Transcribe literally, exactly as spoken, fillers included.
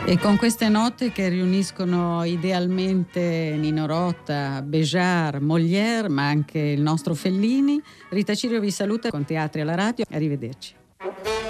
E con queste note che riuniscono idealmente Nino Rota, Béjart, Molière, ma anche il nostro Fellini, Rita Cirio vi saluta con Teatri alla radio. Arrivederci.